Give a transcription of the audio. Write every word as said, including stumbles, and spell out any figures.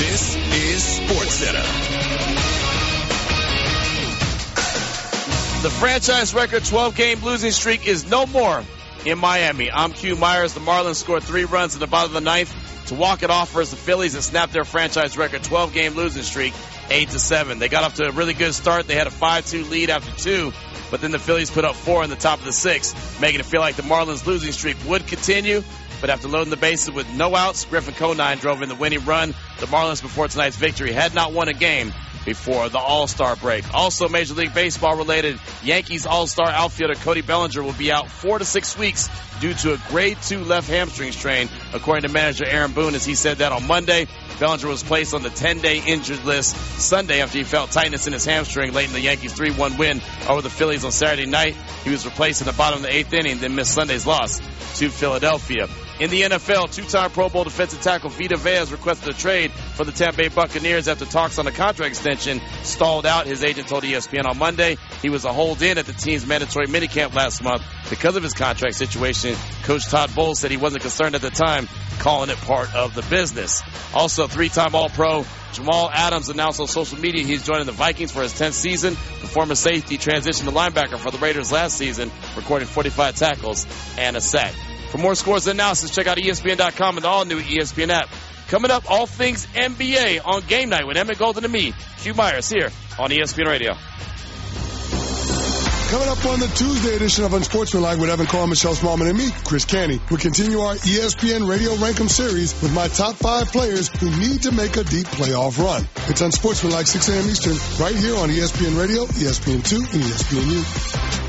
This is SportsCenter. The franchise record twelve-game losing streak is no more in Miami. I'm Q Myers. The Marlins scored three runs in the bottom of the ninth to walk it off versus the Phillies and snap their franchise record twelve-game losing streak eight to seven. They got off to a really good start. They had a five two lead after two, but then the Phillies put up four in the top of the sixth, making it feel like the Marlins losing streak would continue. But after loading the bases with no outs, Griffin Conine drove in the winning run. The Marlins, before tonight's victory, had not won a game before the All-Star break. Also, Major League Baseball related, Yankees All-Star outfielder Cody Bellinger will be out four to six weeks due to a grade two left hamstring strain, according to manager Aaron Boone, as he said that on Monday. Bellinger was placed on the ten-day injured list Sunday after he felt tightness in his hamstring late in the Yankees' three one win over the Phillies on Saturday night. He was replaced in the bottom of the eighth inning, then missed Sunday's loss to Philadelphia. In the N F L, two-time Pro Bowl defensive tackle Vita Vea requested a trade for the Tampa Bay Buccaneers after talks on a contract extension stalled out. His agent told E S P N on Monday he was a hold-in at the team's mandatory minicamp last month because of his contract situation. Coach Todd Bowles said he wasn't concerned at the time, calling it part of the business. Also, three-time All-Pro Jamal Adams announced on social media he's joining the Vikings for his tenth season. The former safety transitioned to linebacker for the Raiders last season, recording forty-five tackles and a sack. For more scores and analysis, check out E S P N dot com and the all-new E S P N app. Coming up, all things N B A on Game Night with Emmett Golden and me, Q Myers, here on E S P N Radio. Coming up on the Tuesday edition of Unsportsmanlike with Evan Carr, Michelle Smallman, and me, Chris Canty. We continue our E S P N Radio Rankem series with my top five players who need to make a deep playoff run. It's Unsportsmanlike, six a.m. Eastern, right here on E S P N Radio, E S P N two, and E S P N U.